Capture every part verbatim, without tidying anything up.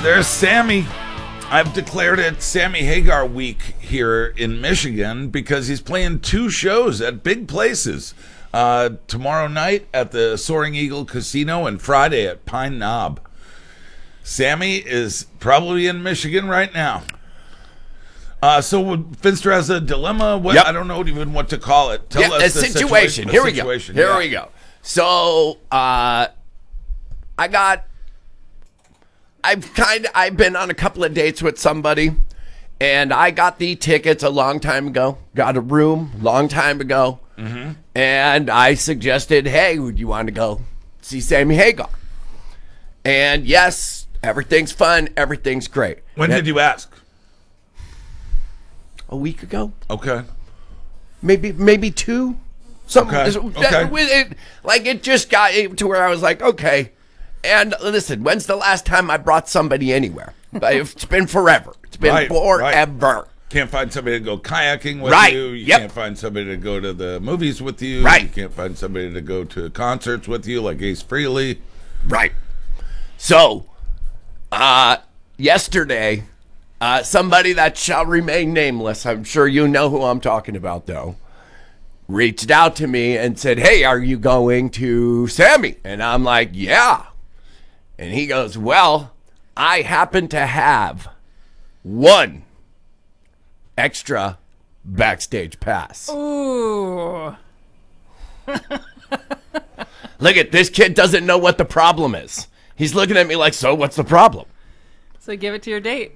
There's Sammy. I've declared it Sammy Hagar week here in Michigan because he's playing two shows at big places. Uh, tomorrow night at the Soaring Eagle Casino and Friday at Pine Knob. Sammy is probably in Michigan right now. Uh, so Finster has a dilemma. What, yep. I don't know even what to call it. Tell yeah, us a the situation. situation. Here the we situation. go. Here yeah. we go. So uh, I got. I've kind of. I've been on a couple of dates with somebody, and I got the tickets a long time ago. Got a room long time ago, mm-hmm. and I suggested, "Hey, would you want to go see Sammy Hagar?" And yes, everything's fun. Everything's great. When and did you ask? A week ago. Okay. Maybe maybe two. Something. Okay. That, okay. It, like it just got to where I was like, okay. And listen, when's the last time I brought somebody anywhere? It's been forever. It's been right, forever. Right. Can't find somebody to go kayaking with right. you. You yep. can't find somebody to go to the movies with you. Right. You can't find somebody to go to concerts with you like Ace Frehley. Right. So, uh, yesterday, uh, somebody that shall remain nameless, I'm sure you know who I'm talking about, though, reached out to me and said, "Hey, are you going to Sammy?" And I'm like, "Yeah." And he goes, "Well, I happen to have one extra backstage pass." Ooh. Look at this kid doesn't know what the problem is. He's looking at me like, "So what's the problem?" So give it to your date.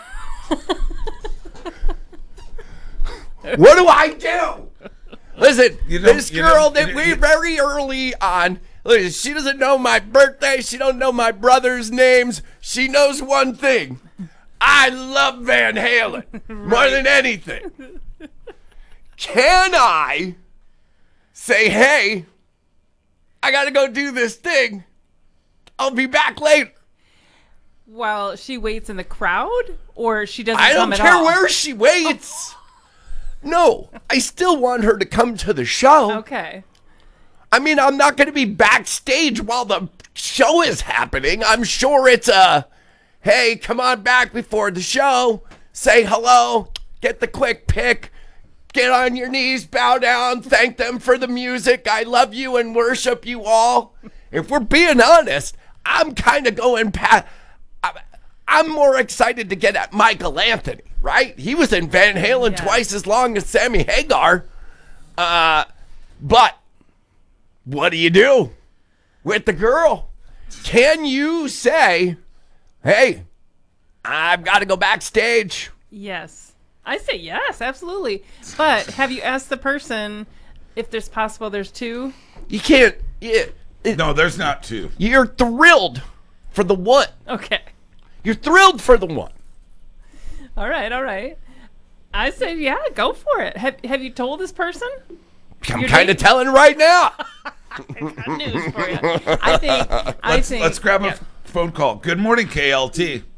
What do I do? Listen, You don't- this you girl don't- that you- we you- very early on, listen, she doesn't know my birthday. She don't know my brother's names. She knows one thing. I love Van Halen more than anything. Can I say, "Hey, I got to go do this thing. I'll be back later"? While she waits in the crowd, or she doesn't I come don't at care all? where she waits. No, I still want her to come to the show. Okay. I mean, I'm not going to be backstage while the show is happening. I'm sure it's a, "Hey, come on back before the show. Say hello. Get the quick pic. Get on your knees, bow down, thank them for the music. I love you and worship you all." If we're being honest, I'm kind of going past. I'm more excited to get at Michael Anthony, right? He was in Van Halen Yeah. twice as long as Sammy Hagar. Uh, but what do you do with the girl? Can you say, "Hey, I've got to go backstage"? Yes. I say yes, absolutely. But have you asked the person if there's possible there's two? You can't. You, it, No, there's not two. You're thrilled for the one. Okay. You're thrilled for the one. All right, all right. I say yeah, go for it. Have Have you told this person? I'm Your kind of date? telling right now. I got news for you. I think. I Let's, think. let's grab a yeah. f- phone call. Good morning, K L T.